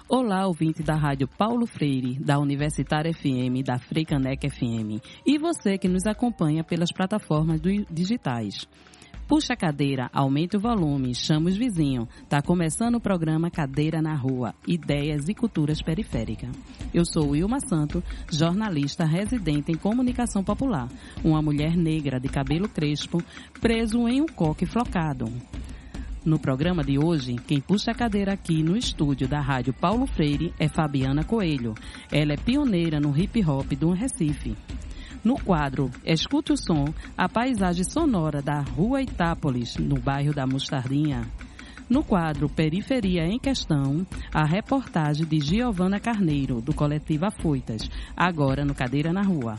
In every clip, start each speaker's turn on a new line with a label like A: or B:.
A: Olá, ouvinte da Rádio Paulo Freire, da Universitária FM, da Freicaneca FM e você que nos acompanha pelas plataformas digitais. Puxa a cadeira, aumente o volume, chama os vizinhos. Tá começando o programa Cadeira na Rua, Ideias e Culturas Periféricas. Eu sou Wilma Santo, jornalista residente em comunicação popular, uma mulher negra de cabelo crespo, preso em um coque flocado. No programa de hoje, quem puxa a cadeira aqui no estúdio da Rádio Paulo Freire é Fabiana Coelho. Ela é pioneira no hip-hop do Recife. No quadro Escute o Som, a paisagem sonora da Rua Itápolis, no bairro da Mostardinha. No quadro Periferia em Questão, a reportagem de Giovana Carneiro, do coletivo Afoitas, agora no Cadeira na Rua.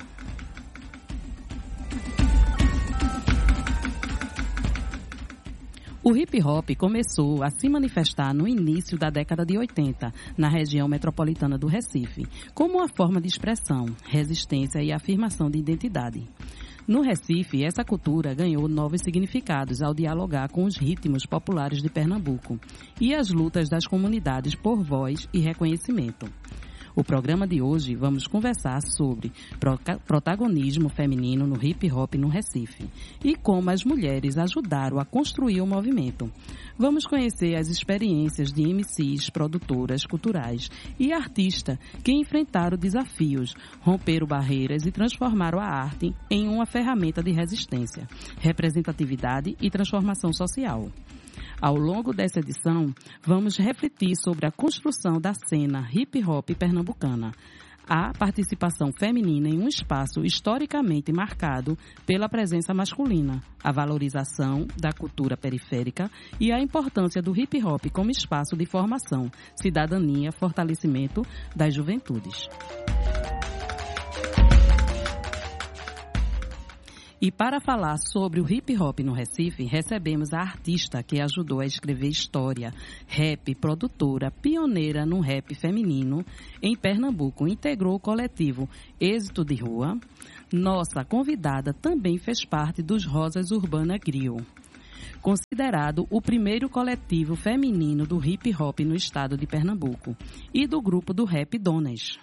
A: O hip-hop começou a se manifestar no início da década de 80, na região metropolitana do Recife, como uma forma de expressão, resistência e afirmação de identidade. No Recife, essa cultura ganhou novos significados ao dialogar com os ritmos populares de Pernambuco e as lutas das comunidades por voz e reconhecimento. O programa de hoje vamos conversar sobre protagonismo feminino no hip-hop no Recife e como as mulheres ajudaram a construir o movimento. Vamos conhecer as experiências de MCs, produtoras culturais e artistas que enfrentaram desafios, romperam barreiras e transformaram a arte em uma ferramenta de resistência, representatividade e transformação social. Ao longo dessa edição, vamos refletir sobre a construção da cena hip-hop pernambucana, a participação feminina em um espaço historicamente marcado pela presença masculina, a valorização da cultura periférica e a importância do hip-hop como espaço de formação, cidadania, fortalecimento das juventudes. E para falar sobre o hip-hop no Recife, recebemos a artista que ajudou a escrever história, rap, produtora, pioneira no rap feminino em Pernambuco, integrou o coletivo Êxito de Rua. Nossa convidada também fez parte dos Rosas Urbana Griot, considerado o primeiro coletivo feminino do hip-hop no estado de Pernambuco, e do grupo do Rap Donas.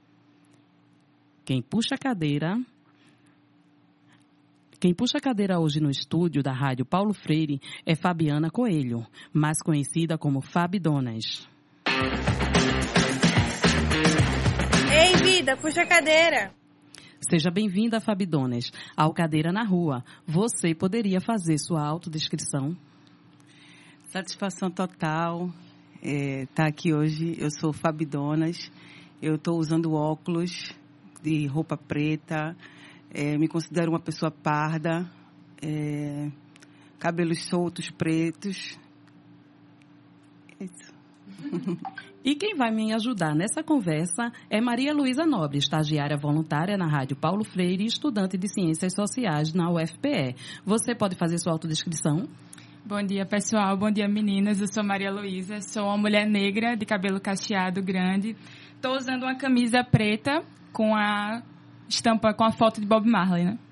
A: Quem puxa a cadeira hoje no estúdio da Rádio Paulo Freire é Fabiana Coelho, mais conhecida como Fabi Donas.
B: Ei, vida, puxa a cadeira!
A: Seja bem-vinda, Fabi Donas, ao Cadeira na Rua. Você poderia fazer sua autodescrição?
C: Satisfação total estar aqui hoje. Eu sou Fabi Donas, eu estou usando óculos de roupa preta. Me considero uma pessoa parda, cabelos soltos, pretos. É isso.
A: E quem vai me ajudar nessa conversa é Maria Luísa Nobre, estagiária voluntária na Rádio Paulo Freire e estudante de Ciências Sociais na UFPE. Você pode fazer sua autodescrição?
D: Bom dia, pessoal. Bom dia, meninas. Eu sou Maria Luísa, sou uma mulher negra de cabelo cacheado grande. Estou usando uma camisa preta com a estampa com a foto de Bob Marley, né?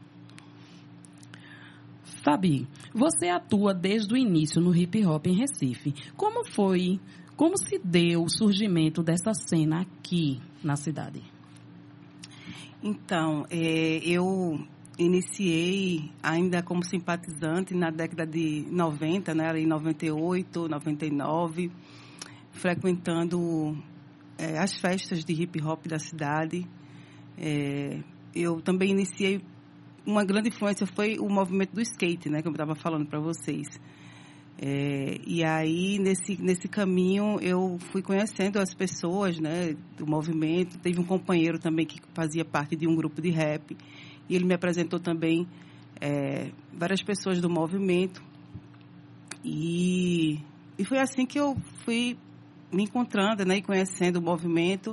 A: Fabi, você atua desde o início no hip-hop em Recife. Como se deu o surgimento dessa cena aqui na cidade?
C: Então, eu iniciei ainda como simpatizante na década de 90, né, em 98, 99, frequentando as festas de hip-hop da cidade. Eu também iniciei, uma grande influência foi o movimento do skate, né, que eu estava falando para vocês. E aí, nesse caminho, eu fui conhecendo as pessoas, né, do movimento. Teve um companheiro também que fazia parte de um grupo de rap, e ele me apresentou também várias pessoas do movimento. E foi assim que eu fui me encontrando, né, e conhecendo o movimento.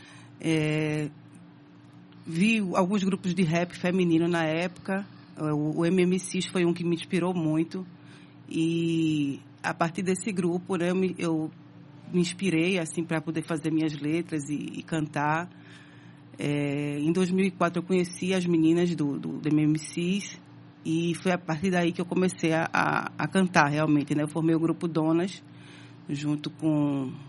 C: Vi alguns grupos de rap feminino na época. O MMCs foi um que me inspirou muito. E a partir desse grupo, né, eu me inspirei assim, para poder fazer minhas letras e cantar. Em 2004, eu conheci as meninas do MMCs e foi a partir daí que eu comecei a cantar realmente, né? Eu formei o grupo Donas junto com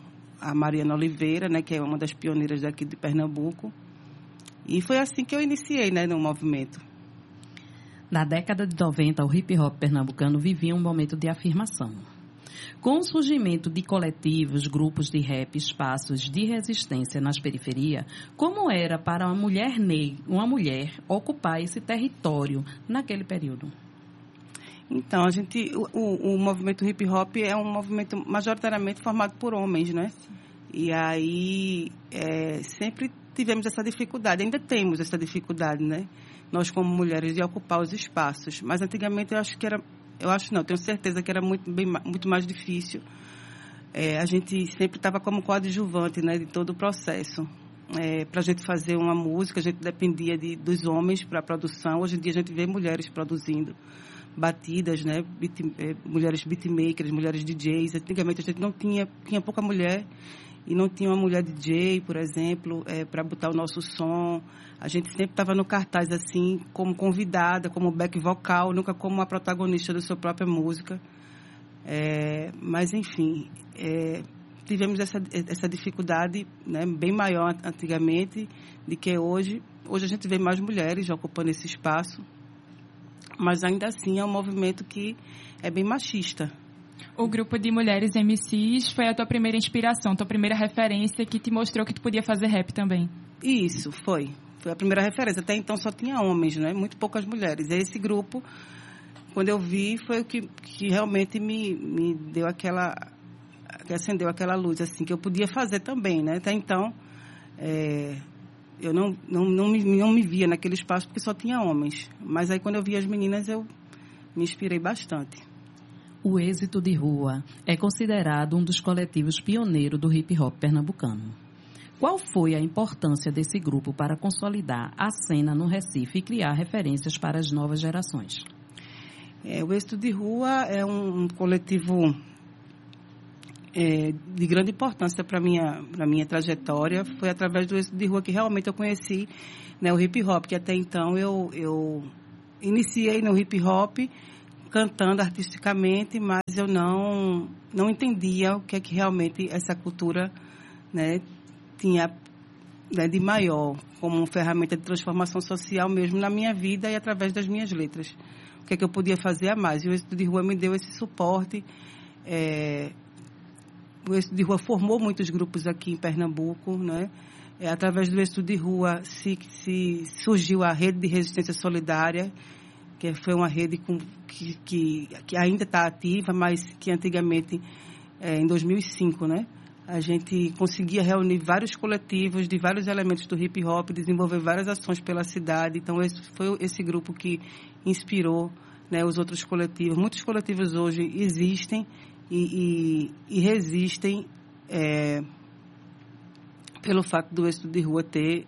C: a Mariana Oliveira, né, que é uma das pioneiras daqui de Pernambuco. E foi assim que eu iniciei, né, no movimento.
A: Na década de 90, o hip-hop pernambucano vivia um momento de afirmação. Com o surgimento de coletivos, grupos de rap, espaços de resistência nas periferias, como era para uma mulher ocupar esse território naquele período?
C: Então, o movimento hip-hop é um movimento majoritariamente formado por homens, né? E aí, sempre tivemos essa dificuldade, ainda temos essa dificuldade, né? Nós, como mulheres, de ocupar os espaços. Mas, antigamente, tenho certeza que era muito mais difícil. A gente sempre estava como coadjuvante, né, de todo o processo. Para a gente fazer uma música, a gente dependia dos homens para a produção. Hoje em dia, a gente vê mulheres produzindo batidas, né, mulheres beatmakers, mulheres DJs. Antigamente, a gente não tinha pouca mulher e não tinha uma mulher DJ, por exemplo, para botar o nosso som. A gente sempre estava no cartaz, assim, como convidada, como back vocal, nunca como a protagonista da sua própria música. Mas, enfim, tivemos essa dificuldade, né, bem maior antigamente do que hoje. Hoje a gente vê mais mulheres ocupando esse espaço, mas ainda assim é um movimento que é bem machista.
D: O grupo de mulheres MCs foi a tua primeira inspiração, tua primeira referência que te mostrou que tu podia fazer rap também.
C: Isso, foi a primeira referência. Até então só tinha homens, né? Muito poucas mulheres. E esse grupo, quando eu vi, foi o que realmente me deu que acendeu aquela luz, assim, que eu podia fazer também, né? Até então, eu não me via naquele espaço porque só tinha homens. Mas aí, quando eu vi as meninas, eu me inspirei bastante.
A: O Êxito de Rua é considerado um dos coletivos pioneiros do hip-hop pernambucano. Qual foi a importância desse grupo para consolidar a cena no Recife e criar referências para as novas gerações?
C: O Êxito de Rua é um coletivo de grande importância para a minha trajetória. Foi através do Êxito de Rua que realmente eu conheci, né, o hip-hop, que até então eu iniciei no hip-hop, cantando artisticamente, mas eu não entendia o que é que realmente essa cultura, né, tinha, né, de maior, como uma ferramenta de transformação social mesmo na minha vida e através das minhas letras. O que é que eu podia fazer a mais? E o Êxito de Rua me deu esse suporte. O Êxito de Rua formou muitos grupos aqui em Pernambuco, né? Através do Êxito de Rua se surgiu a Rede de Resistência Solidária, que foi uma rede que ainda está ativa, mas que antigamente, em 2005, né, a gente conseguia reunir vários coletivos de vários elementos do hip-hop, desenvolver várias ações pela cidade. Então, foi esse grupo que inspirou, né, os outros coletivos. Muitos coletivos hoje existem e resistem pelo fato do Êxito de Rua ter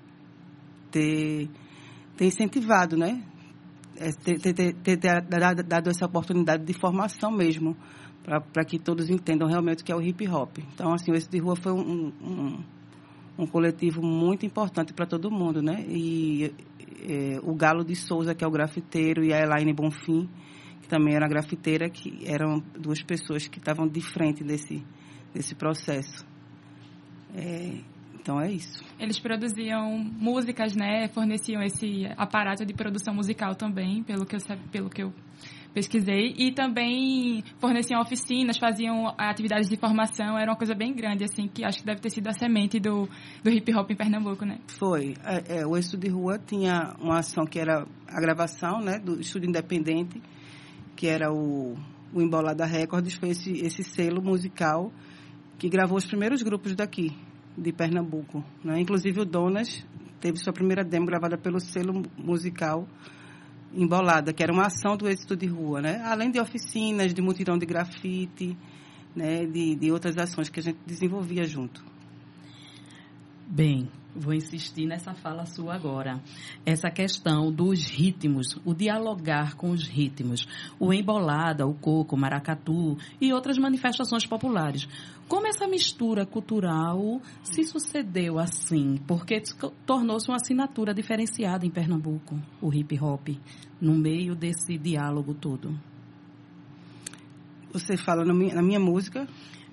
C: incentivado, né? Ter dado essa oportunidade de formação mesmo, para que todos entendam realmente o que é o hip-hop. Então, assim, o Êxito de Rua foi um coletivo muito importante para todo mundo, né? E o Galo de Souza, que é o grafiteiro, e a Elaine Bonfim, que também era grafiteira, que eram duas pessoas que estavam de frente desse processo. Então, é isso.
D: Eles produziam músicas, né? Forneciam esse aparato de produção musical também, pelo que eu pesquisei. E também forneciam oficinas, faziam atividades de formação. Era uma coisa bem grande, assim, que acho que deve ter sido a semente do hip-hop em Pernambuco, né?
C: Foi. O Êxito de Rua tinha uma ação que era a gravação, né, do estúdio independente, que era o Embolada Records. Foi esse selo musical que gravou os primeiros grupos daqui, de Pernambuco, né? Inclusive o Donas teve sua primeira demo gravada pelo selo musical Embolada, que era uma ação do Êxito de Rua, né? Além de oficinas, de mutirão de grafite, né? De outras ações que a gente desenvolvia junto.
A: Bem, vou insistir nessa fala sua agora. Essa questão dos ritmos, o dialogar com os ritmos, o embolada, o coco, o maracatu e outras manifestações populares. Como essa mistura cultural se sucedeu assim? Porque tornou-se uma assinatura diferenciada em Pernambuco, o hip-hop, no meio desse diálogo todo.
C: Você fala na minha música?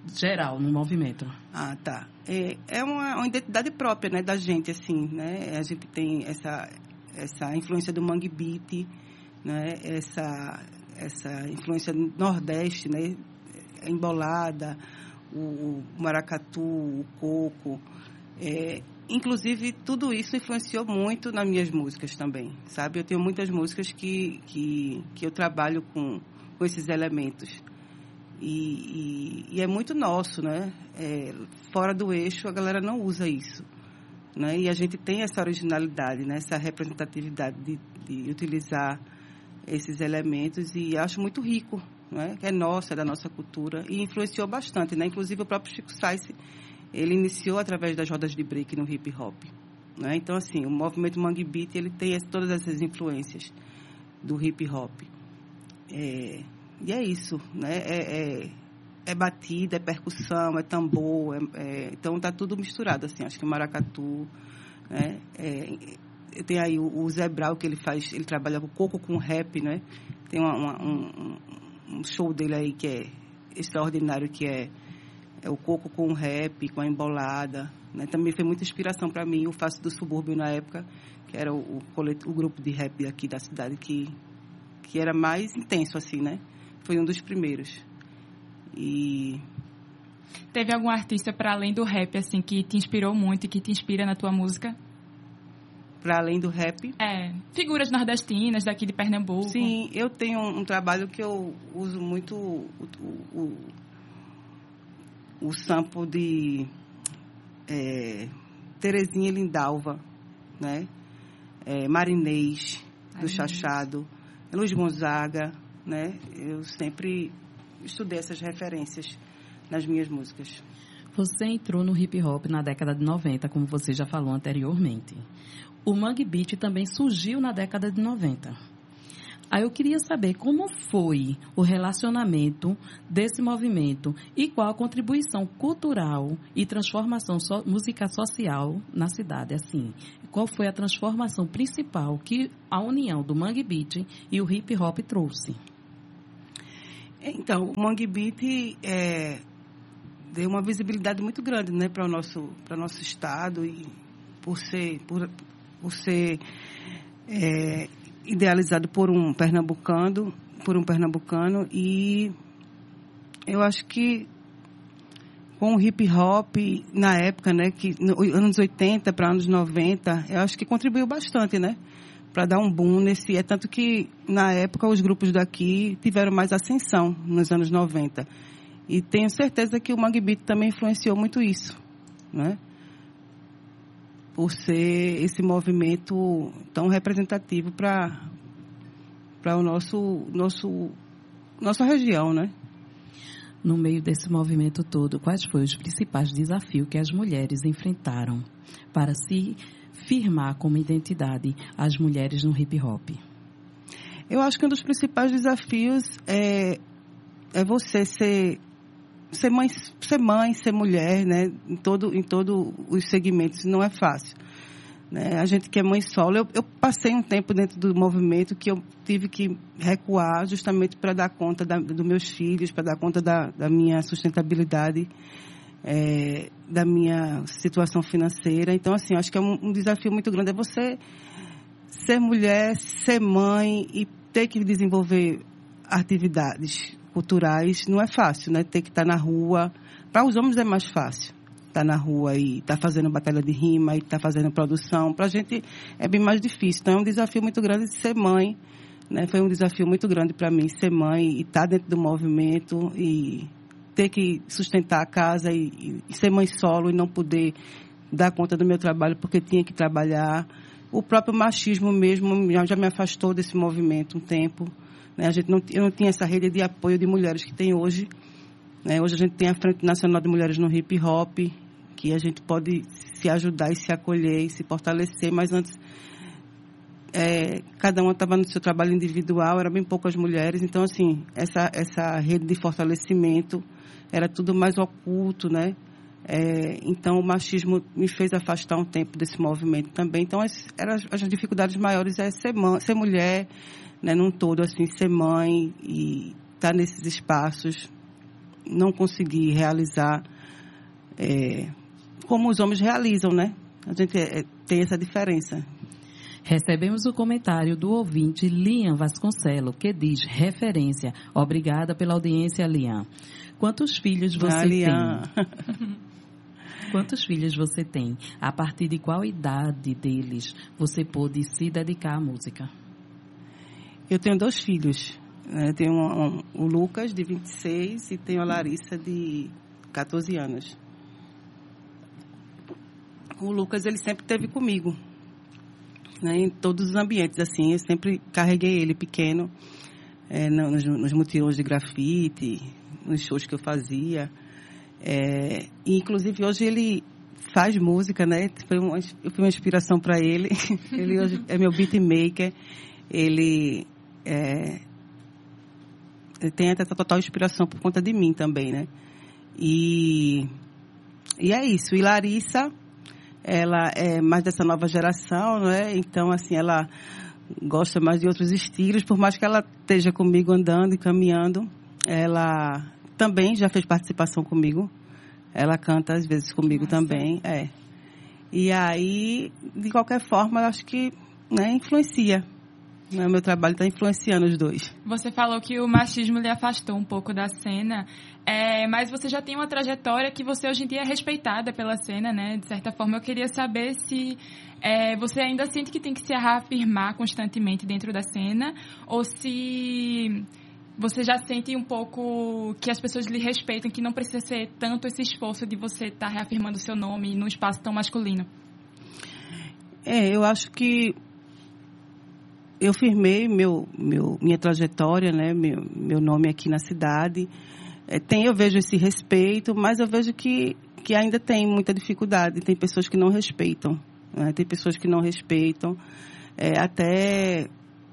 A: geral no movimento?
C: Ah, tá. É uma identidade própria, né, da gente, assim, né? A gente tem essa influência do Mangue Beat, né? Essa influência do Nordeste, né? A embolada, o maracatu, o coco. Inclusive, tudo isso influenciou muito nas minhas músicas também, sabe? Eu tenho muitas músicas que eu trabalho com esses elementos. E é muito nosso, né? Fora do eixo, a galera não usa isso, né? E a gente tem essa originalidade, né? Essa representatividade de utilizar esses elementos, e acho muito rico, né? Que é nosso, é da nossa cultura, e influenciou bastante, né? Inclusive, o próprio Chico Science, ele iniciou através das rodas de break no hip hop, né? Então, assim, o movimento Mangue Beat, ele tem todas essas influências do hip hop. E é isso, né? É batida, é percussão, é tambor, então tá tudo misturado, assim. Acho que o maracatu, né? Tem aí o Zé Brau, que ele trabalha com coco com rap, né? Tem um show dele aí que é extraordinário, que é o coco com rap, com a embolada, né? Também foi muita inspiração para mim, o Face do Subúrbio na época, que era o grupo de rap aqui da cidade, que era mais intenso, assim, né? Foi um dos primeiros. E
D: teve algum artista para além do rap, assim, que te inspirou muito e que te inspira na tua música?
C: Para além do rap?
D: Figuras nordestinas daqui de Pernambuco.
C: Sim, eu tenho um trabalho que eu uso muito o sample de Terezinha Lindalva, né? Marinês, do Chachado, Luiz Gonzaga, né? Eu sempre estudei essas referências nas minhas músicas.
A: Você entrou no hip hop na década de 90, como você já falou anteriormente. O Mangue Beat também surgiu na década de 90. Aí eu queria saber como foi o relacionamento desse movimento e qual a contribuição cultural e transformação musical social na cidade. Assim, qual foi a transformação principal que a união do Mangue Beat e o hip hop trouxe?
C: Então, o Mangue Beat deu uma visibilidade muito grande, né, para o nosso estado, e por ser idealizado por um pernambucano, e eu acho que com o hip hop na época, né, que anos 80 para anos 90, eu acho que contribuiu bastante, né, para dar um boom nesse. Tanto que na época os grupos daqui tiveram mais ascensão nos anos 90. E tenho certeza que o Mangue Beat também influenciou muito isso, né? Por ser esse movimento tão representativo para o nossa região, né?
A: No meio desse movimento todo, quais foram os principais desafios que as mulheres enfrentaram para se firmar como identidade as mulheres no hip hop?
C: Eu acho que um dos principais desafios é você ser mãe, ser mulher, né? Em todo os segmentos, não é fácil, né? A gente que é mãe solo, eu passei um tempo dentro do movimento que eu tive que recuar justamente para dar conta dos meus filhos, para dar conta da minha sustentabilidade, da minha situação financeira. Então, assim, eu acho que é um desafio muito grande, é você ser mulher, ser mãe e ter que desenvolver atividades culturais. Não é fácil, né? Ter que estar na rua. Para os homens é mais fácil estar na rua e estar fazendo batalha de rima e estar fazendo produção. Para a gente é bem mais difícil. Então é um desafio muito grande de ser mãe, né? Foi um desafio muito grande para mim ser mãe e estar dentro do movimento e ter que sustentar a casa e ser mãe solo e não poder dar conta do meu trabalho porque tinha que trabalhar. O próprio machismo mesmo já me afastou desse movimento um tempo, né? Eu não tinha essa rede de apoio de mulheres que tem hoje, né? Hoje a gente tem a Frente Nacional de Mulheres no Hip Hop, que a gente pode se ajudar e se acolher e se fortalecer, mas antes cada uma estava no seu trabalho individual, eram bem poucas mulheres. Então, assim, essa rede de fortalecimento era tudo mais oculto, né? Então, o machismo me fez afastar um tempo desse movimento também. Então, as dificuldades maiores é ser mulher, né, num todo, assim, ser mãe e estar nesses espaços não consegui realizar como os homens realizam, né? A gente tem essa diferença.
A: Recebemos o comentário do ouvinte Lian Vasconcelo, que diz: referência. Obrigada pela audiência, Lian. Quantos filhos você tem? Quantos filhos você tem? A partir de qual idade deles você pôde se dedicar à música?
C: Eu tenho 2 filhos. Eu tenho o Lucas, de 26, e tenho a Larissa, de 14 anos. O Lucas, ele sempre esteve comigo, né, em todos os ambientes, assim. Eu sempre carreguei ele pequeno, nos mutirões de grafite, nos shows que eu fazia. E, inclusive, hoje ele faz música, né? Eu fui uma inspiração para ele. Ele hoje é meu beatmaker. Ele tem essa total inspiração por conta de mim também, né? E é isso. E Larissa, ela é mais dessa nova geração, né? Então, assim, ela gosta mais de outros estilos, por mais que ela esteja comigo andando e caminhando. Ela também já fez participação comigo. Ela canta às vezes comigo também. E aí, de qualquer forma, eu acho que, né, influencia. O meu trabalho está influenciando os 2.
D: Você falou que o machismo lhe afastou um pouco da cena, mas você já tem uma trajetória que você hoje em dia é respeitada pela cena, né? De certa forma, eu queria saber se você ainda sente que tem que se reafirmar constantemente dentro da cena, ou se você já sente um pouco que as pessoas lhe respeitam, que não precisa ser tanto esse esforço de você estar reafirmando o seu nome num espaço tão masculino.
C: Eu acho que eu firmei minha trajetória, né, meu nome aqui na cidade. Eu vejo esse respeito, mas eu vejo que ainda tem muita dificuldade. Tem pessoas que não respeitam, né? Tem pessoas que não respeitam. Até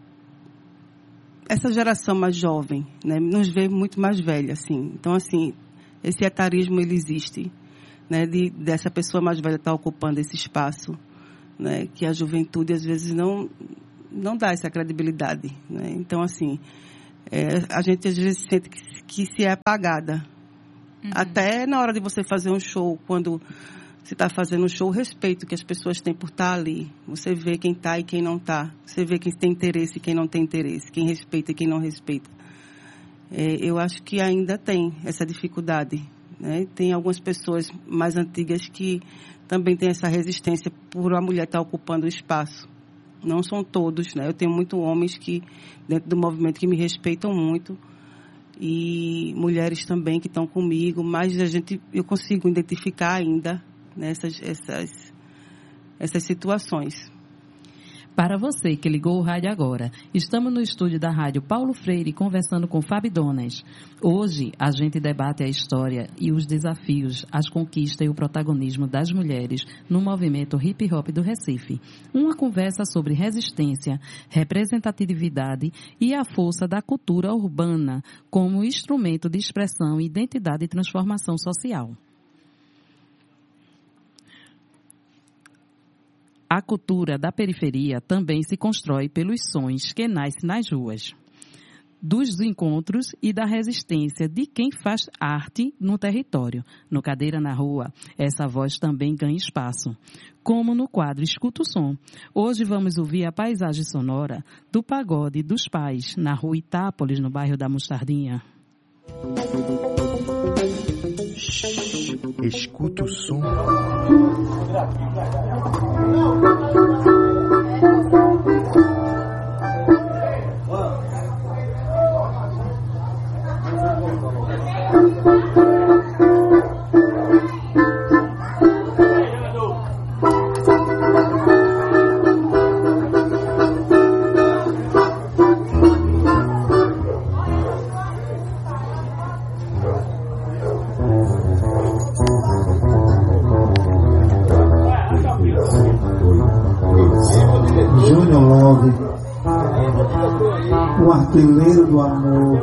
C: essa geração mais jovem, né, nos vê muito mais velha, assim. Então, assim, esse etarismo, ele existe, né, dessa pessoa mais velha estar ocupando esse espaço, né, que a juventude, às vezes, não dá essa credibilidade, né? Então, assim, a gente às vezes sente que se é apagada. Uhum. Até na hora de você fazer um show, quando você está fazendo um show, o respeito que as pessoas têm por estar ali. Você vê quem está e quem não está. Você vê quem tem interesse e quem não tem interesse. Quem respeita e quem não respeita. Eu acho que ainda tem essa dificuldade, né? Tem algumas pessoas mais antigas que também têm essa resistência por a mulher estar ocupando o espaço. Não são todos, né? Eu tenho muitos homens que, dentro do movimento, que me respeitam muito. E mulheres também que estão comigo. Mas eu consigo identificar ainda, né, essas situações.
A: Para você que ligou o rádio agora, estamos no estúdio da Rádio Paulo Freire conversando com Fábio Donas. Hoje a gente debate a história e os desafios, as conquistas e o protagonismo das mulheres no movimento hip hop do Recife. Uma conversa sobre resistência, representatividade e a força da cultura urbana como instrumento de expressão, identidade e transformação social. A cultura da periferia também se constrói pelos sons que nascem nas ruas, dos encontros e da resistência de quem faz arte no território. No Cadeira na Rua, essa voz também ganha espaço, como no quadro Escuta o Som. Hoje vamos ouvir a paisagem sonora do Pagode dos Pais, na Rua Itápolis, no bairro da Mostardinha.
E: Escuta o som.
F: O artilheiro do amor.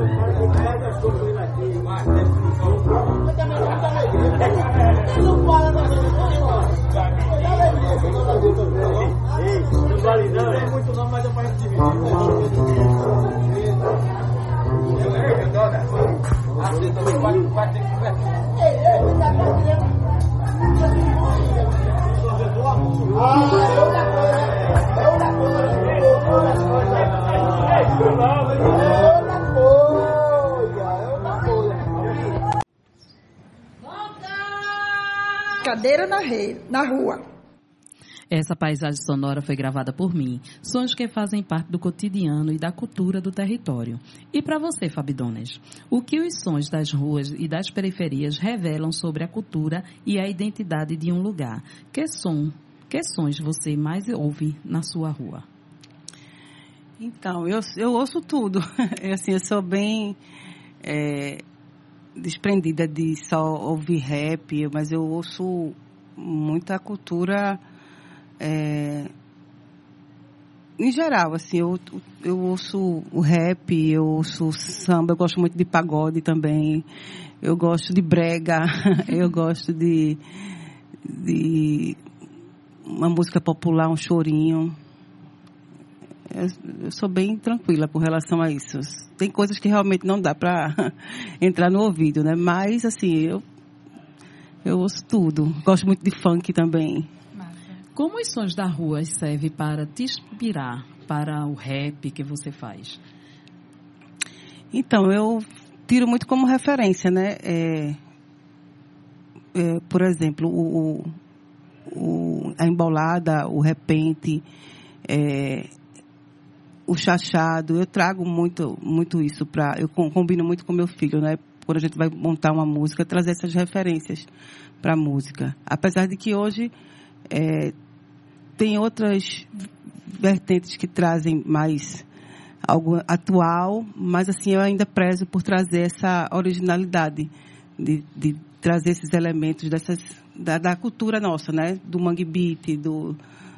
E: Cadeira na rua.
A: Essa paisagem sonora foi gravada por mim. Sons que fazem parte do cotidiano e da cultura do território. E para você, Fabidonas, o que os sons das ruas e das periferias revelam sobre a cultura e a identidade de um lugar? Que sons você mais ouve na sua rua?
C: Então, eu ouço tudo. Assim, eu sou bem desprendida de só ouvir rap, mas eu ouço muita cultura em geral. Assim, eu ouço o rap, eu ouço o samba, eu gosto muito de pagode também, eu gosto de brega, eu gosto de uma música popular, um chorinho. Eu sou bem tranquila com relação a isso. Tem coisas que realmente não dá para entrar no ouvido, né? Mas, assim, eu ouço tudo. Gosto muito de funk também.
A: Como os sons da rua servem para te inspirar para o rap que você faz?
C: Então, eu tiro muito como referência, né? Por exemplo, a embolada, o repente, o chachado. Eu trago muito isso eu combino muito com meu filho, né? Quando a gente vai montar uma música, trazer essas referências para a música. Apesar de que hoje tem outras vertentes que trazem mais algo atual, mas assim eu ainda prezo por trazer essa originalidade de trazer esses elementos da cultura nossa, né? Do mangue beat, do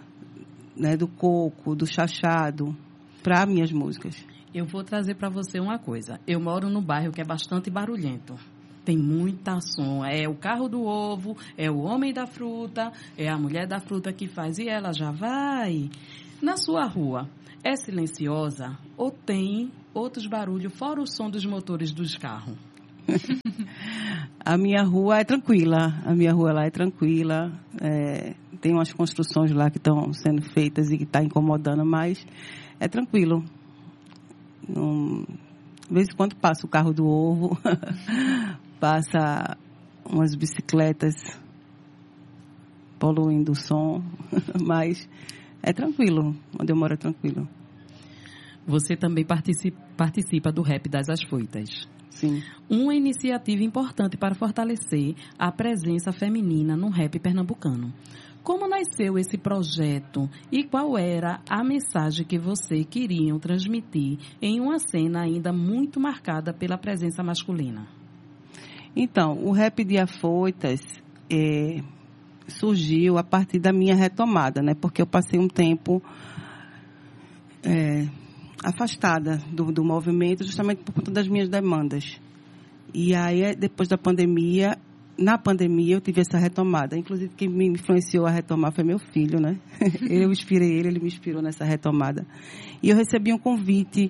C: coco, do chachado, para minhas músicas.
A: Eu vou trazer para você uma coisa. Eu moro num bairro que é bastante barulhento. Tem muita som. É o carro do ovo, é o homem da fruta, é a mulher da fruta que faz e ela já vai. Na sua rua, é silenciosa ou tem outros barulhos fora o som dos motores dos carros?
C: A minha rua é tranquila. A minha rua lá é tranquila. Tem umas construções lá que estão sendo feitas e que está incomodando, mas é tranquilo. De vez em quando passa o carro do ovo, passa umas bicicletas poluindo o som, mas é tranquilo. Onde eu moro é tranquilo.
A: Você também participa do Rap das Afoitas.
C: Sim.
A: Uma iniciativa importante para fortalecer a presença feminina no rap pernambucano. Como nasceu esse projeto e qual era a mensagem que você queriam transmitir em uma cena ainda muito marcada pela presença masculina?
C: Então, o Rap de Afoitas surgiu a partir da minha retomada, né? Porque eu passei um tempo afastada do movimento justamente por conta das minhas demandas. E aí, depois da pandemia... Na pandemia, eu tive essa retomada. Inclusive, quem me influenciou a retomar foi meu filho, né? Eu inspirei ele me inspirou nessa retomada. E eu recebi um convite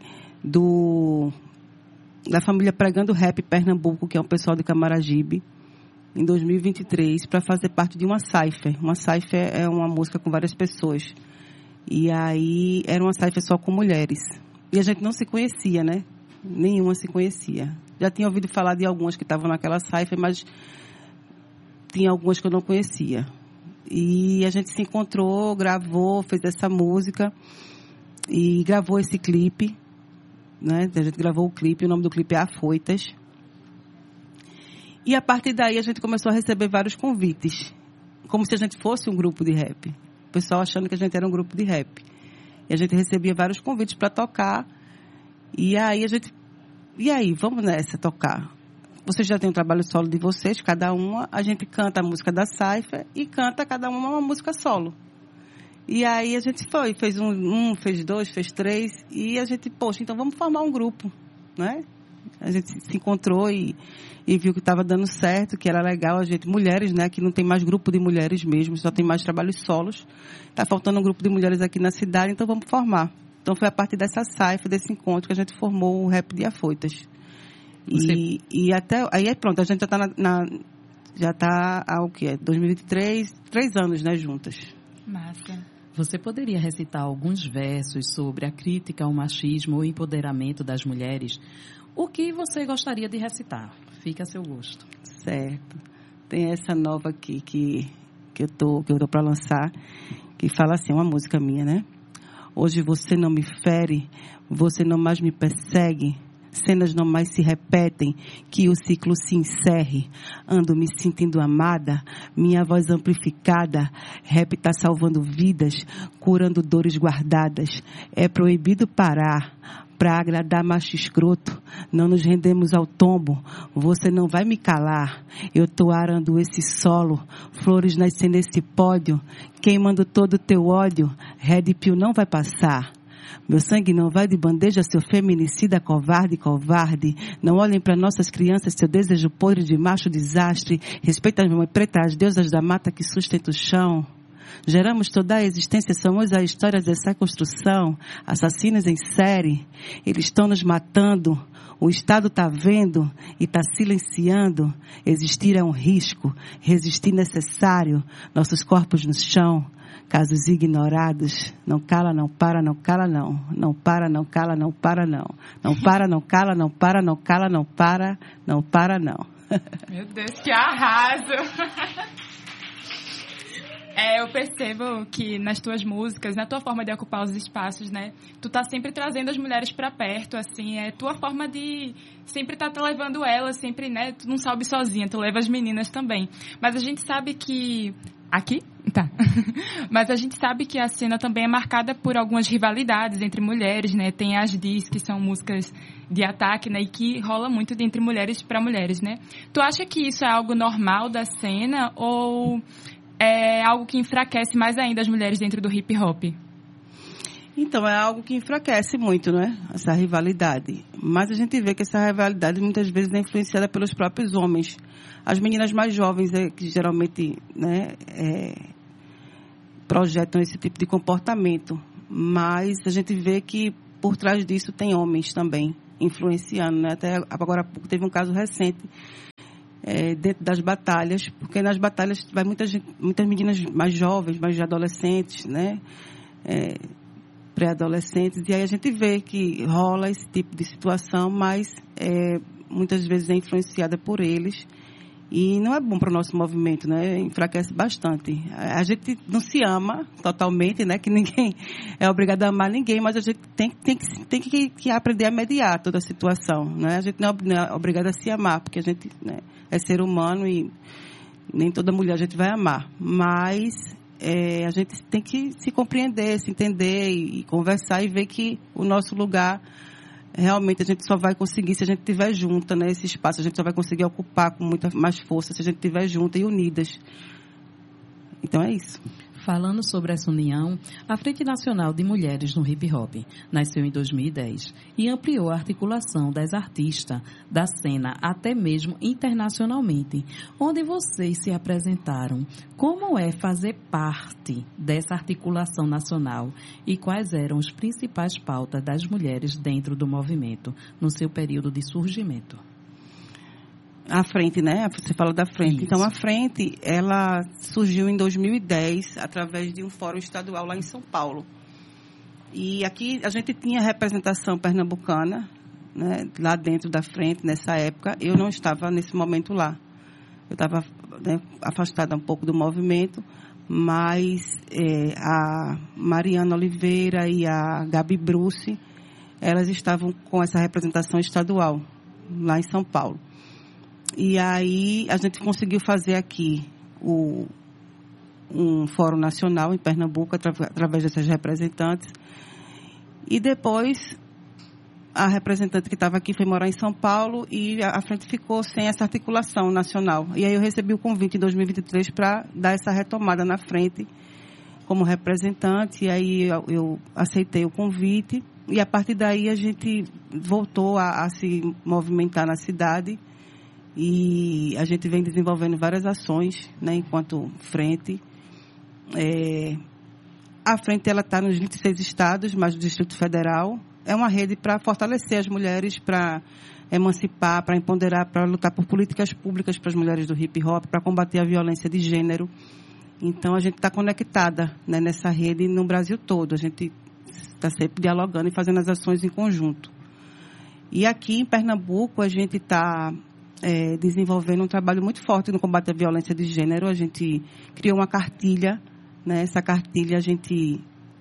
C: da família Pregando Rap Pernambuco, que é um pessoal de Camaragibe, em 2023, para fazer parte de uma cypher. Uma cypher é uma música com várias pessoas. E aí, era uma cypher só com mulheres. E a gente não se conhecia, né? Nenhuma se conhecia. Já tinha ouvido falar de algumas que estavam naquela cypher, mas... tinha algumas que eu não conhecia. E a gente se encontrou, gravou, fez essa música e gravou esse clipe, né? A gente gravou o clipe, o nome do clipe é Afoitas. E a partir daí a gente começou a receber vários convites, como se a gente fosse um grupo de rap. O pessoal achando que a gente era um grupo de rap. E a gente recebia vários convites para tocar. E aí vamos nessa, tocar. Vocês já têm um trabalho solo de vocês, cada uma. A gente canta a música da cypher e canta cada uma música solo. E aí a gente fez fez dois, fez três. E a gente, poxa, então vamos formar um grupo, né? A gente se encontrou e viu que estava dando certo, que era legal. A gente, mulheres, né? Que não tem mais grupo de mulheres mesmo, só tem mais trabalhos solos. Está faltando um grupo de mulheres aqui na cidade, então vamos formar. Então foi a partir dessa cypher, desse encontro, que a gente formou o Rap de Afoitas. E até aí pronto, a gente já está há o quê? 2023, 3 anos, né, juntas.
D: Massa.
A: Você poderia recitar alguns versos sobre a crítica ao machismo ou empoderamento das mulheres? O que você gostaria de recitar? Fica a seu gosto.
C: Certo. Tem essa nova aqui que eu tô para lançar, que fala assim, uma música minha, né? Hoje você não me fere, você não mais me persegue, cenas não mais se repetem, que o ciclo se encerre. Ando me sentindo amada, minha voz amplificada, rap tá salvando vidas, curando dores guardadas. É proibido parar pra agradar macho escroto, não nos rendemos ao tombo, você não vai me calar. Eu tô arando esse solo, flores nascendo nesse pódio, queimando todo o teu ódio, Red Pill não vai passar. Meu sangue não vai de bandeja, seu feminicida, covarde, covarde. Não olhem para nossas crianças, seu desejo podre de macho desastre. Respeita as mães pretas, as deusas da mata que sustenta o chão. Geramos toda a existência, somos a história dessa construção. Assassinos em série, eles estão nos matando. O Estado está vendo e está silenciando. Existir é um risco, resistir necessário. Nossos corpos no chão. Casos ignorados, não cala, não para, não cala, não. Não para, não cala, não para, não. Não para, não cala, não para, não cala, não para, não para, não.
D: Meu Deus, que arraso! Eu percebo que nas tuas músicas, na tua forma de ocupar os espaços, né? Tu tá sempre trazendo as mulheres pra perto, assim. É tua forma de sempre tá levando elas, sempre, né? Tu não sobe sozinha, tu leva as meninas também. Mas a gente sabe que... Aqui? Tá. Mas a gente sabe que a cena também é marcada por algumas rivalidades entre mulheres, né? Tem as diss, que são músicas de ataque, né? E que rola muito entre mulheres para mulheres, né? Tu acha que isso é algo normal da cena ou é algo que enfraquece mais ainda as mulheres dentro do hip hop?
C: Então, é algo que enfraquece muito, né? Essa rivalidade. Mas a gente vê que essa rivalidade muitas vezes é influenciada pelos próprios homens. As meninas mais jovens que geralmente, né, projetam esse tipo de comportamento. Mas a gente vê que por trás disso tem homens também influenciando, né? Até agora há pouco teve um caso recente dentro das batalhas, porque nas batalhas vai muitas meninas mais jovens, mais adolescentes, né? Pré-adolescentes, e aí a gente vê que rola esse tipo de situação, mas muitas vezes é influenciada por eles. E não é bom para o nosso movimento, né? Enfraquece bastante. A gente não se ama totalmente, né? Que ninguém é obrigado a amar ninguém, mas a gente tem que aprender a mediar toda a situação, né? A gente não é obrigado a se amar, porque a gente, né, é ser humano e nem toda mulher a gente vai amar. Mas a gente tem que se compreender, se entender e conversar e ver que o nosso lugar... Realmente a gente só vai conseguir se a gente estiver junta, né? Esse espaço a gente só vai conseguir ocupar com muita mais força se a gente estiver junta e unidas. Então é isso.
A: Falando sobre essa união, a Frente Nacional de Mulheres no Hip Hop nasceu em 2010 e ampliou a articulação das artistas da cena até mesmo internacionalmente, onde vocês se apresentaram. Como é fazer parte dessa articulação nacional e quais eram as principais pautas das mulheres dentro do movimento no seu período de surgimento?
C: A frente, né? Você fala da frente.
A: Isso.
C: Então, a frente, ela surgiu em 2010 através de um fórum estadual lá em São Paulo. E aqui a gente tinha representação pernambucana, né? Lá dentro da frente, nessa época. Eu não estava nesse momento lá. Eu estava, né, afastada um pouco do movimento, mas a Mariana Oliveira e a Gabi Bruce, elas estavam com essa representação estadual lá em São Paulo. E aí a gente conseguiu fazer aqui um fórum nacional em Pernambuco, através dessas representantes. E depois a representante que estava aqui foi morar em São Paulo e a frente ficou sem essa articulação nacional. E aí eu recebi o convite em 2023 para dar essa retomada na frente como representante. E aí eu aceitei o convite e a partir daí a gente voltou a se movimentar na cidade. E a gente vem desenvolvendo várias ações, né, enquanto frente. A frente está nos 26 estados, mais o Distrito Federal. É uma rede para fortalecer as mulheres, para emancipar, para empoderar, para lutar por políticas públicas para as mulheres do hip hop, para combater a violência de gênero. Então, a gente está conectada, né, nessa rede no Brasil todo. A gente está sempre dialogando e fazendo as ações em conjunto. E aqui em Pernambuco, a gente está desenvolvendo um trabalho muito forte no combate à violência de gênero. A gente criou uma cartilha, né? Essa cartilha a gente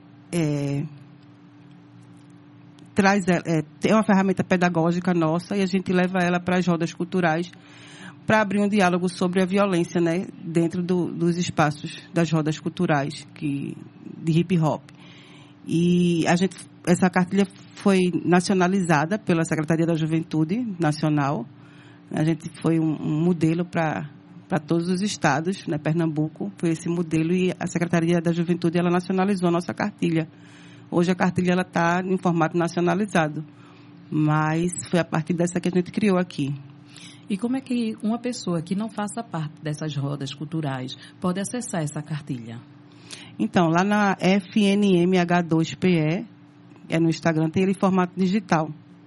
C: é uma ferramenta pedagógica nossa e a gente leva ela para as rodas culturais para abrir um diálogo sobre a violência, né, dentro dos espaços das rodas culturais de hip hop. E essa cartilha foi nacionalizada pela Secretaria da Juventude Nacional. A gente foi um modelo para todos os estados, né? Pernambuco foi esse modelo e a Secretaria da Juventude ela nacionalizou a nossa cartilha. Hoje a cartilha está em formato nacionalizado, mas foi a partir dessa que a gente criou aqui.
A: E como é que uma pessoa que não faça parte dessas rodas culturais pode acessar essa cartilha?
C: Então, lá na FNMH2PE, no Instagram, tem ele em formato digital.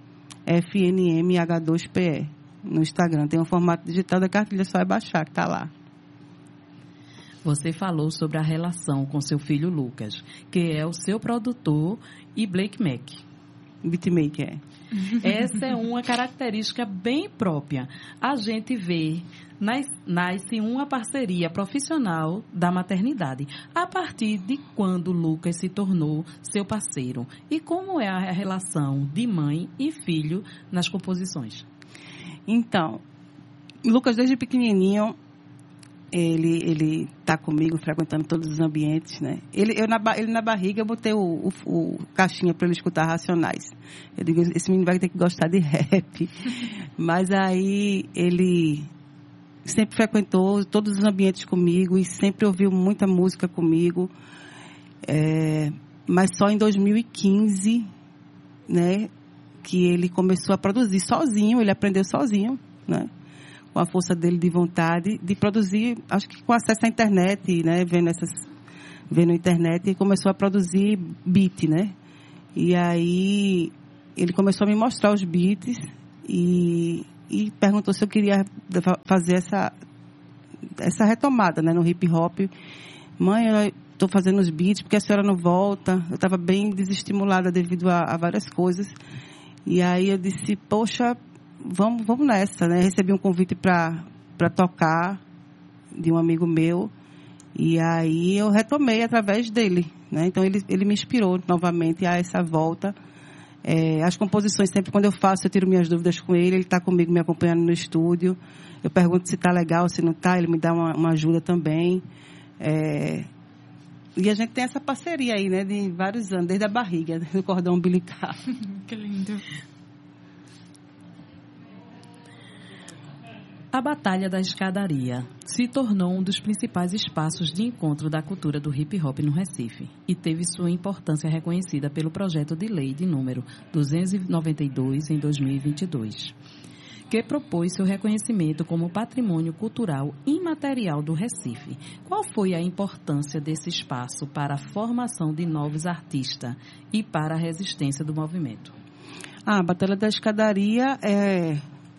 C: FNMH2PE. No Instagram tem um formato digital da cartilha, só é baixar, que está lá.
A: Você falou sobre a relação com seu filho Lucas, que é o seu produtor e Blake Mac.
C: Beatmaker,
A: Essa é uma característica bem própria. A gente vê, nasce uma parceria profissional da maternidade. A partir de quando Lucas se tornou seu parceiro? E como é a relação de mãe e filho nas composições?
C: Então, Lucas, desde pequenininho, ele está comigo, frequentando todos os ambientes, né? Ele na barriga, eu botei o caixinha para ele escutar Racionais. Eu digo, esse menino vai ter que gostar de rap. Mas aí, ele sempre frequentou todos os ambientes comigo e sempre ouviu muita música comigo. Mas só em 2015, né, que ele começou a produzir sozinho, ele aprendeu sozinho, né? Com a força dele de vontade de produzir, acho que com acesso à internet, né, vendo a internet, e começou a produzir beat, né? E aí ele começou a me mostrar os beats e perguntou se eu queria fazer essa retomada, né, no hip hop. Mãe, eu estou fazendo os beats, porque a senhora não volta? Eu estava bem desestimulada devido a várias coisas. E aí eu disse, poxa, vamos nessa, né? Recebi um convite para tocar de um amigo meu e aí eu retomei através dele, né? Então ele me inspirou novamente a essa volta. As composições, sempre quando eu faço, eu tiro minhas dúvidas com ele está comigo me acompanhando no estúdio. Eu pergunto se está legal, se não está, ele me dá uma ajuda também. E a gente tem essa parceria aí, né, de vários anos, desde a barriga, do cordão umbilical.
D: Que lindo.
A: A Batalha da Escadaria se tornou um dos principais espaços de encontro da cultura do hip-hop no Recife e teve sua importância reconhecida pelo projeto de lei de número 292 em 2022, que propôs seu reconhecimento como patrimônio cultural imaterial do Recife. Qual foi a importância desse espaço para a formação de novos artistas e para a resistência do movimento?
C: A Batalha da Escadaria é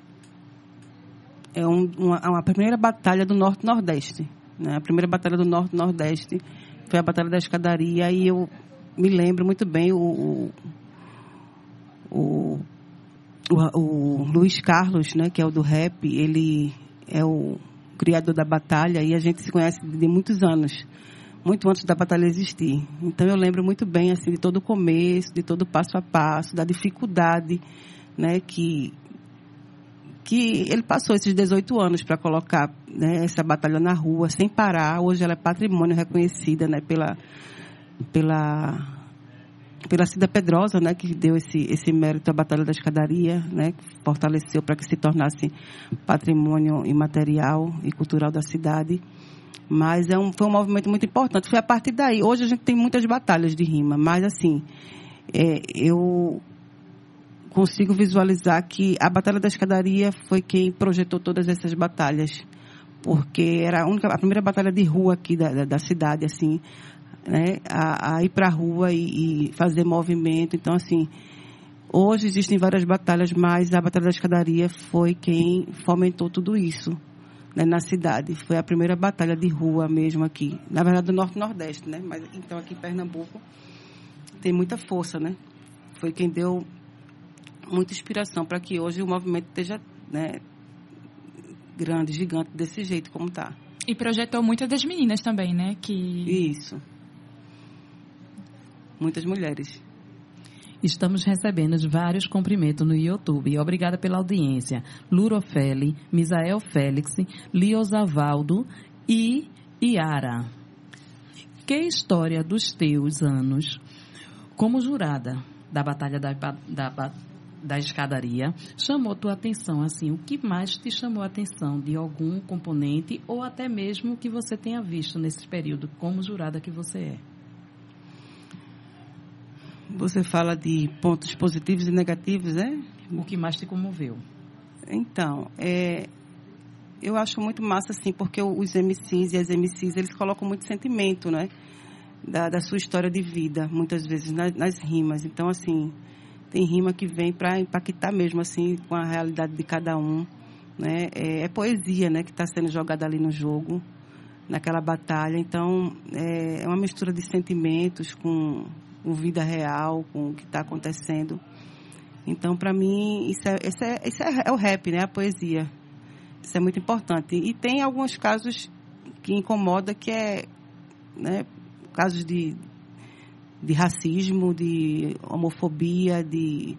C: uma primeira batalha do Norte-Nordeste, né? A primeira batalha do Norte-Nordeste foi a Batalha da Escadaria e eu me lembro muito bem o Luiz Carlos, né, que é o do rap, ele é o criador da batalha e a gente se conhece de muitos anos, muito antes da batalha existir. Então eu lembro muito bem assim de todo o começo, de todo o passo a passo, da dificuldade, né, que ele passou esses 18 anos para colocar, né, essa batalha na rua, sem parar. Hoje ela é patrimônio reconhecida, né, pela Cida Pedrosa, né, que deu esse mérito à Batalha da Escadaria, né, que fortaleceu para que se tornasse patrimônio imaterial e cultural da cidade. Mas foi um movimento muito importante. Foi a partir daí. Hoje a gente tem muitas batalhas de rima, mas assim, eu consigo visualizar que a Batalha da Escadaria foi quem projetou todas essas batalhas, porque era a primeira batalha de rua aqui da cidade, assim, né, a ir para a rua e fazer movimento. Então, assim, hoje existem várias batalhas, mas a Batalha da Escadaria foi quem fomentou tudo isso, né, na cidade. Foi a primeira batalha de rua mesmo aqui, na verdade do Norte-Nordeste, né, mas então aqui em Pernambuco tem muita força, né, foi quem deu muita inspiração para que hoje o movimento esteja, né, grande, gigante, desse jeito como está.
D: E projetou muitas das meninas também, né?
C: Isso. Muitas mulheres.
A: Estamos recebendo vários cumprimentos no YouTube. Obrigada pela audiência. Lurofeli, Misael Félix, Liosavaldo e Iara. Que história dos teus anos como jurada da Batalha da Escadaria chamou tua atenção? Assim, o que mais te chamou a atenção de algum componente ou até mesmo que você tenha visto nesse período como jurada que você é?
C: Você fala de pontos positivos e negativos, né?
A: O que mais te comoveu?
C: Então, eu acho muito massa, assim, porque os MCs e as MCs, eles colocam muito sentimento, né? Da sua história de vida, muitas vezes, nas rimas. Então, assim, tem rima que vem para impactar mesmo, assim, com a realidade de cada um, né? É poesia, né? Que está sendo jogada ali no jogo, naquela batalha. Então, é uma mistura de sentimentos com vida real, com o que está acontecendo. Então, para mim, isso é o rap, né? A poesia. Isso é muito importante. E tem alguns casos que incomoda, que né, casos de racismo, de homofobia, de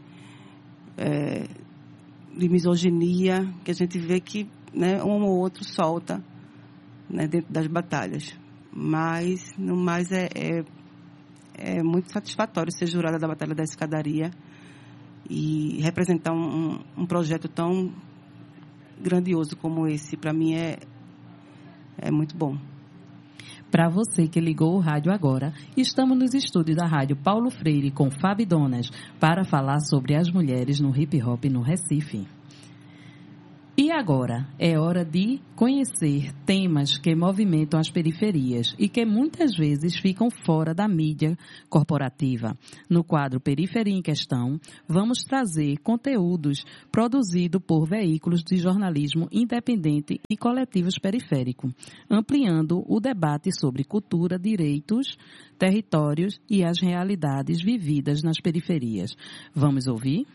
C: misoginia, que a gente vê que, né, um ou outro solta, né, dentro das batalhas. Mas, no mais, é muito satisfatório ser jurada da Batalha da Escadaria e representar um projeto tão grandioso como esse. Para mim é muito bom.
A: Para você que ligou o rádio agora, estamos nos estúdios da Rádio Paulo Freire com Fábio Donas para falar sobre as mulheres no hip hop no Recife. E agora é hora de conhecer temas que movimentam as periferias e que muitas vezes ficam fora da mídia corporativa. No quadro Periferia em Questão, vamos trazer conteúdos produzidos por veículos de jornalismo independente e coletivos periféricos, ampliando o debate sobre cultura, direitos, territórios e as realidades vividas nas periferias. Vamos ouvir?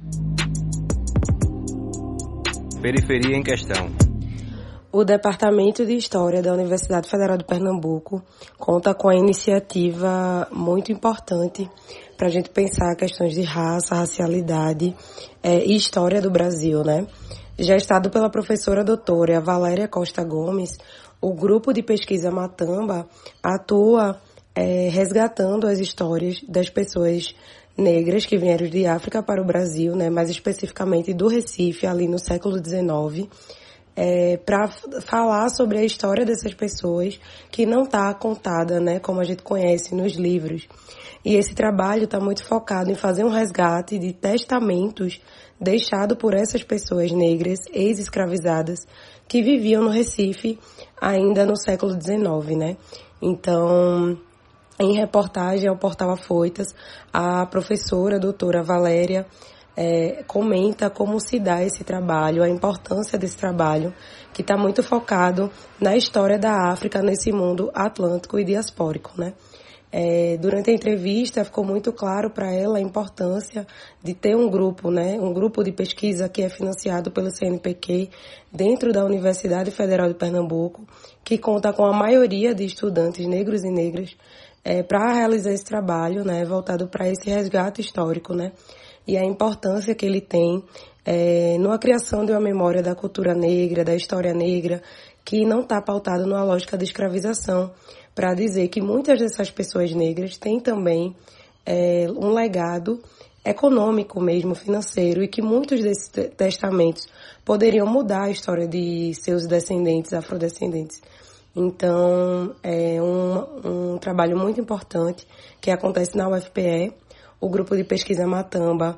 G: Periferia em Questão.
H: O Departamento de História da Universidade Federal de Pernambuco conta com a iniciativa muito importante para a gente pensar questões de raça, racialidade e história do Brasil, né? Gestado pela professora doutora Valéria Costa Gomes, o grupo de pesquisa Matamba atua resgatando as histórias das pessoas negras que vieram de África para o Brasil, né, mais especificamente do Recife, ali no século XIX, para falar sobre a história dessas pessoas que não está contada, né, como a gente conhece nos livros. E esse trabalho está muito focado em fazer um resgate de testamentos deixados por essas pessoas negras, ex-escravizadas, que viviam no Recife ainda no século XIX, né? Então, em reportagem ao Portal Afoitas, a professora, a doutora Valéria, comenta como se dá esse trabalho, a importância desse trabalho, que está muito focado na história da África nesse mundo atlântico e diaspórico, né? Durante a entrevista ficou muito claro para ela a importância de ter um grupo, né, um grupo de pesquisa que é financiado pelo CNPq dentro da Universidade Federal de Pernambuco, que conta com a maioria de estudantes negros e negras para realizar esse trabalho, né, voltado para esse resgate histórico, né, e a importância que ele tem na criação de uma memória da cultura negra, da história negra, que não está pautado numa lógica de escravização, para dizer que muitas dessas pessoas negras têm também um legado econômico mesmo, financeiro, e que muitos desses testamentos poderiam mudar a história de seus descendentes, afrodescendentes. Então, é um trabalho muito importante que acontece na UFPE. O grupo de pesquisa Matamba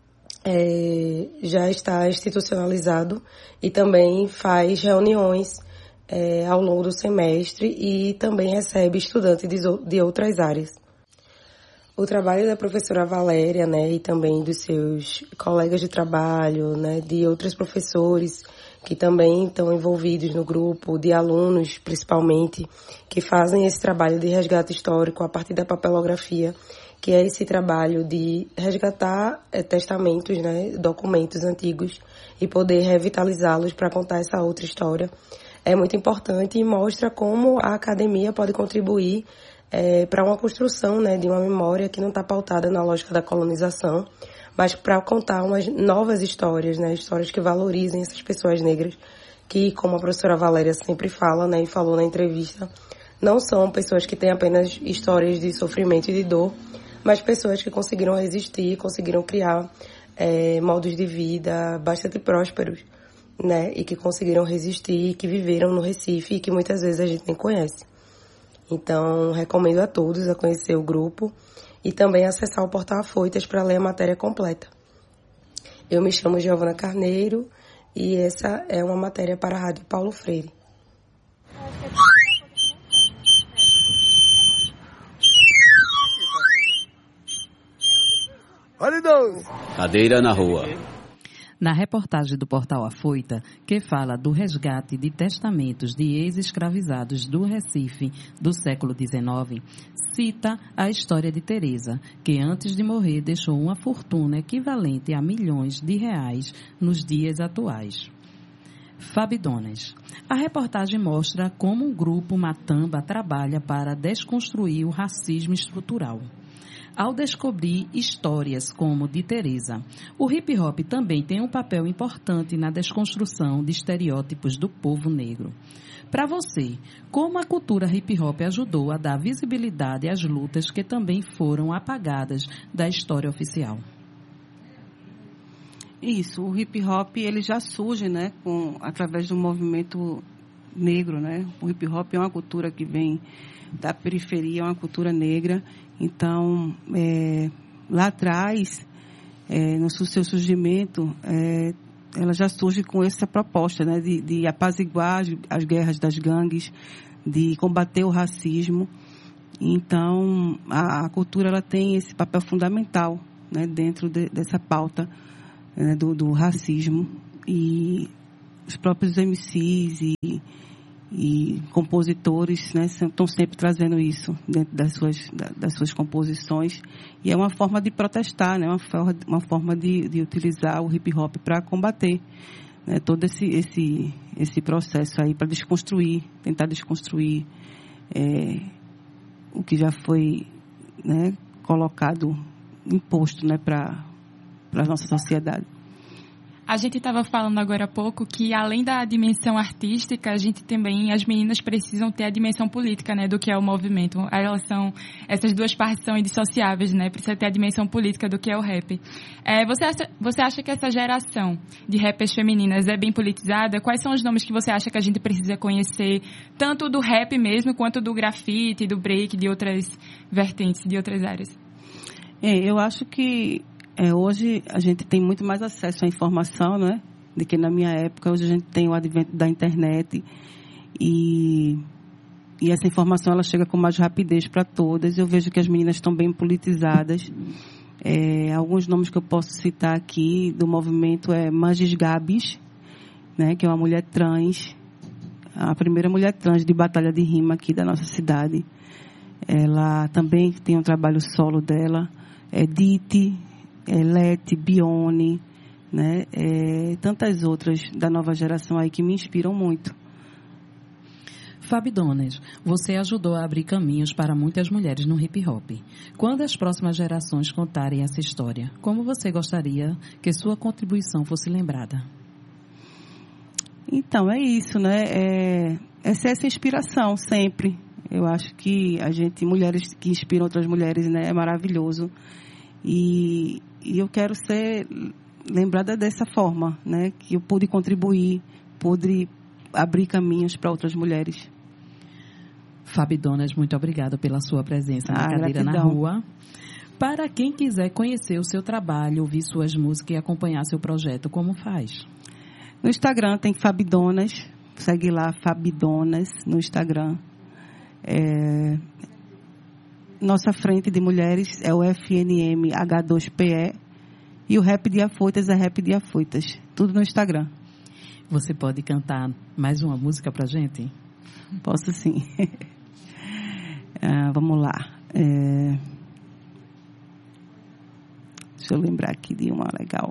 H: já está institucionalizado e também faz reuniões ao longo do semestre e também recebe estudantes de outras áreas. O trabalho da professora Valéria, né, e também dos seus colegas de trabalho, né, de outros professores que também estão envolvidos no grupo, de alunos principalmente, que fazem esse trabalho de resgate histórico a partir da papelografia que é esse trabalho de resgatar testamentos, né, documentos antigos e poder revitalizá-los para contar essa outra história. É muito importante e mostra como a academia pode contribuir para uma construção, né, de uma memória que não está pautada na lógica da colonização, mas para contar umas novas histórias, né, histórias que valorizem essas pessoas negras, que, como a professora Valéria sempre fala, né, e falou na entrevista, não são pessoas que têm apenas histórias de sofrimento e de dor, mas pessoas que conseguiram resistir, conseguiram criar modos de vida bastante prósperos, né, e que conseguiram resistir, que viveram no Recife e que muitas vezes a gente nem conhece. Então, recomendo a todos a conhecer o grupo e também acessar o portal Afoitas para ler a matéria completa. Eu me chamo Giovana Carneiro e essa é uma matéria para a Rádio Paulo Freire.
G: Cadeira na rua.
A: Na reportagem do portal Afoita, que fala do resgate de testamentos de ex-escravizados do Recife do século XIX, cita a história de Teresa, que antes de morrer deixou uma fortuna equivalente a milhões de reais nos dias atuais. Fabidonas. A reportagem mostra como um grupo Matamba trabalha para desconstruir o racismo estrutural. Ao descobrir histórias como de Teresa, o hip-hop também tem um papel importante na desconstrução de estereótipos do povo negro. Para você, como a cultura hip-hop ajudou a dar visibilidade às lutas que também foram apagadas da história oficial?
C: Isso, o hip-hop ele já surge, né, através do movimento negro, né? O hip-hop é uma cultura que vem da periferia, é uma cultura negra. Então, lá atrás, no seu surgimento, ela já surge com essa proposta, né, de apaziguar as guerras das gangues, de combater o racismo. Então, a cultura ela tem esse papel fundamental, né, dentro dessa pauta, né, do racismo. E os próprios MCs e compositores, né, estão sempre trazendo isso dentro das suas composições, e é uma forma de protestar, né, uma forma de utilizar o hip hop para combater, né, todo esse processo aí, para tentar desconstruir o que já foi, né, colocado, imposto, né, para a nossa sociedade.
D: A gente estava falando agora há pouco que, além da dimensão artística, as meninas precisam ter a dimensão política, né, do que é o movimento. Essas duas partes são indissociáveis, né, precisa ter a dimensão política do que é o rap. Você acha que essa geração de rappers femininas é bem politizada? Quais são os nomes que você acha que a gente precisa conhecer, tanto do rap mesmo, quanto do grafite, do break, de outras vertentes, de outras áreas?
C: Eu acho que hoje a gente tem muito mais acesso à informação, né, do que na minha época. Hoje a gente tem o advento da internet e essa informação ela chega com mais rapidez para todas. Eu vejo que as meninas estão bem politizadas. Alguns nomes que eu posso citar aqui do movimento é Magis Gabis, né, que é uma mulher trans, a primeira mulher trans de batalha de rima aqui da nossa cidade. Ela também tem um trabalho solo dela. Diti, Lete, Bione, né? Tantas outras da nova geração aí que me inspiram muito.
A: Fabidonas, você ajudou a abrir caminhos para muitas mulheres no hip-hop. Quando as próximas gerações contarem essa história, como você gostaria que sua contribuição fosse lembrada?
C: Então, é isso, né? Essa inspiração sempre. Eu acho que mulheres que inspiram outras mulheres, né, é maravilhoso. E eu quero ser lembrada dessa forma, né? Que eu pude contribuir, pude abrir caminhos para outras mulheres.
A: Fabidonas, muito obrigada pela sua presença na Cadeira na Rua. Para quem quiser conhecer o seu trabalho, ouvir suas músicas e acompanhar seu projeto, como faz?
C: No Instagram tem Fabidonas, segue lá, Fabidonas, no Instagram. Nossa frente de mulheres é o FNM H2PE e o Rap de Afoitas é Rap de Afoitas. Tudo no Instagram.
A: Você pode cantar mais uma música pra gente?
C: Posso sim. Vamos lá. Deixa eu lembrar aqui de uma legal.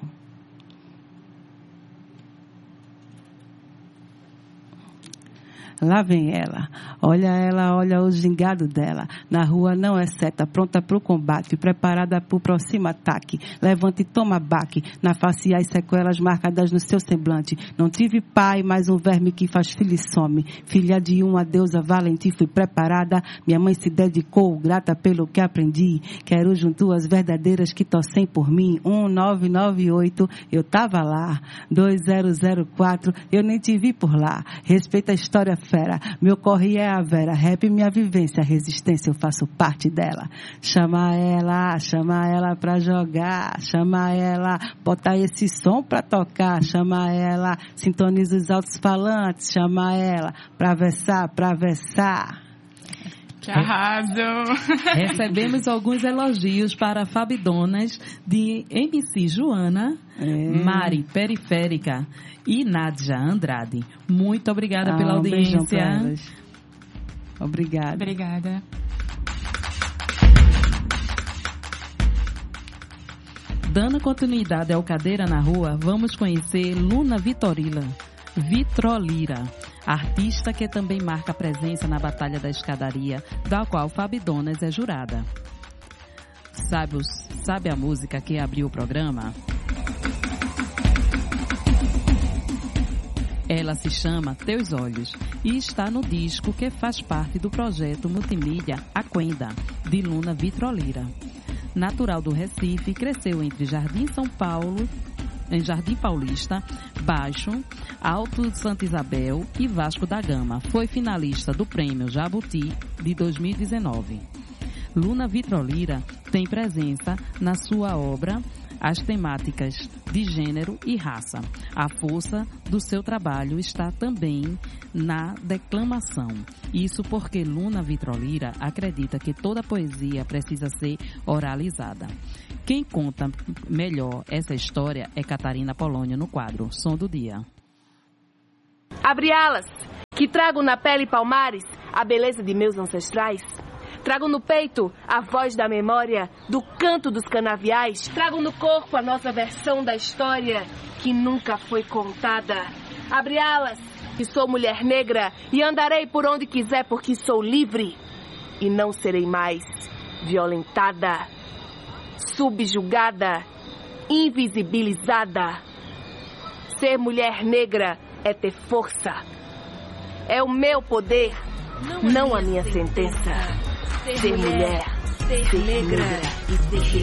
C: Lá vem ela, olha o gingado dela. Na rua não é seta, pronta pro combate, preparada pro próximo ataque. Levanta e toma baque, na face as sequelas marcadas no seu semblante. Não tive pai, mas um verme que faz filho e some. Filha de uma deusa valente, fui preparada. Minha mãe se dedicou, grata pelo que aprendi. Quero junto as verdadeiras que torcem por mim. 1998, eu tava lá. 2004, eu nem te vi por lá. Respeita a história fera, meu corre é a vera, rap minha vivência, resistência, eu faço parte dela. Chama ela pra jogar, chama ela, bota esse som pra tocar, chama ela, sintoniza os altos falantes, chama ela, pra versar.
D: Que arraso!
A: Recebemos alguns elogios para Fabidonas de MC Joana, Mari Periférica e Nádia Andrade. Muito obrigada pela audiência.
C: Um beijão pra elas.
D: Obrigada.
A: Dando continuidade ao Cadeira na Rua, vamos conhecer Luna Vitrolira, artista que também marca presença na Batalha da Escadaria, da qual Fabidonas é jurada. Sabe a música que abriu o programa? Ela se chama Teus Olhos e está no disco que faz parte do projeto multimídia Aquenda, de Luna Vitrolira. Natural do Recife, cresceu entre Jardim São Paulo, em Jardim Paulista, Baixo, Alto Santa Isabel e Vasco da Gama. Foi finalista do Prêmio Jabuti de 2019. Luna Vitrolira tem presença na sua obra as temáticas de gênero e raça. A força do seu trabalho está também na declamação. Isso porque Luna Vitrolira acredita que toda poesia precisa ser oralizada. Quem conta melhor essa história é Catarina Polônia no quadro Som do Dia.
I: Abre alas, que trago na pele palmares a beleza de meus ancestrais. Trago no peito a voz da memória, do canto dos canaviais. Trago no corpo a nossa versão da história que nunca foi contada. Abre alas, que sou mulher negra e andarei por onde quiser porque sou livre. E não serei mais violentada, subjugada, invisibilizada. Ser mulher negra é ter força. É o meu poder, não a minha sentença. Ser mulher, ser negra e ter